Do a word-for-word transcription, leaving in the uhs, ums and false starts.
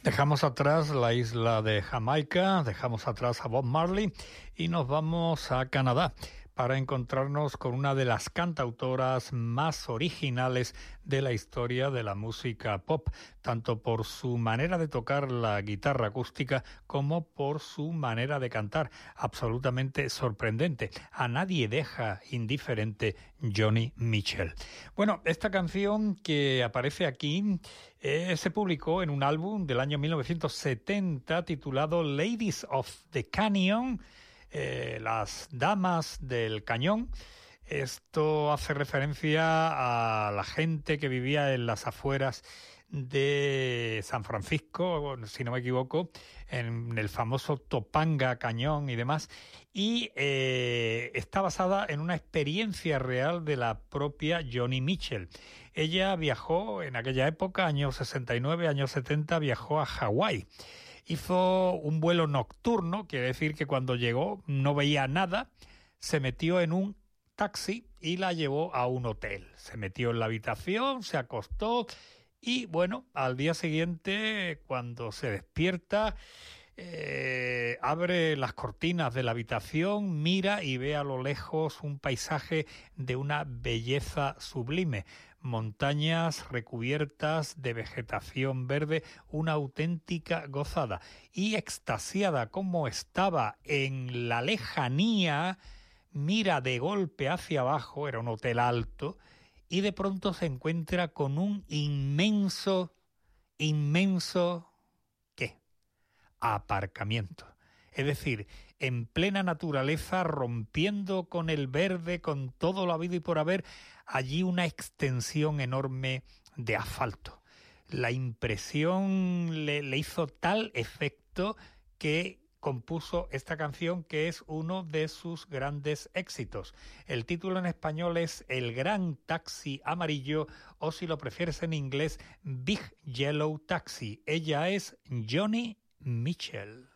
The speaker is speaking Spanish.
Dejamos atrás la isla de Jamaica, dejamos atrás a Bob Marley y nos vamos a Canadá para encontrarnos con una de las cantautoras más originales de la historia de la música pop, tanto por su manera de tocar la guitarra acústica como por su manera de cantar, absolutamente sorprendente. A nadie deja indiferente Joni Mitchell. Bueno, esta canción que aparece aquí eh, se publicó en un álbum del año mil novecientos setenta titulado Ladies of the Canyon, Eh, las damas del cañón. Esto hace referencia a la gente que vivía en las afueras de San Francisco, si no me equivoco, en el famoso Topanga Cañón y demás, y eh, está basada en una experiencia real de la propia Joni Mitchell. Ella viajó en aquella época, años sesenta y nueve, años setenta, viajó a Hawái. Hizo un vuelo nocturno, quiere decir que cuando llegó no veía nada, se metió en un taxi y la llevó a un hotel. Se metió en la habitación, se acostó y bueno, al día siguiente cuando se despierta, eh, abre las cortinas de la habitación, mira y ve a lo lejos un paisaje de una belleza sublime. Montañas recubiertas de vegetación verde, una auténtica gozada. Y extasiada como estaba en la lejanía, mira de golpe hacia abajo, era un hotel alto, y de pronto se encuentra con un inmenso, inmenso, ¿qué? Aparcamiento. Es decir, en plena naturaleza, rompiendo con el verde, con todo lo habido y por haber, allí una extensión enorme de asfalto. La impresión le, le hizo tal efecto que compuso esta canción, que es uno de sus grandes éxitos. El título en español es El Gran Taxi Amarillo, o si lo prefieres en inglés, Big Yellow Taxi. Ella es Joni Mitchell.